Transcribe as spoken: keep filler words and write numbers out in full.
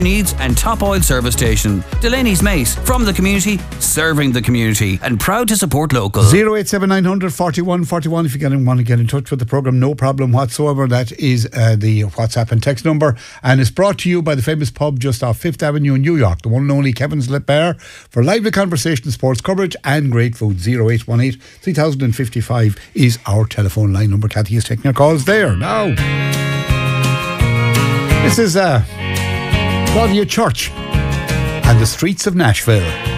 needs and top oil service station. Delaney's Mate, from the community, serving the community, and proud to support local. zero eight seven nine hundred forty-one forty-one if you get, want to get in touch with the programme, no problem whatsoever. That is uh, the WhatsApp and text number, and it's brought to you by the famous pub just off Fifth Avenue in New York, the one and only Kevin's Lit Bar, for lively conversation, sports coverage and great food. Zero eight one eight three thousand fifty-five is our telephone line number. Kathy is taking your calls there now. This is uh, Claudia Church and the Streets of Nashville.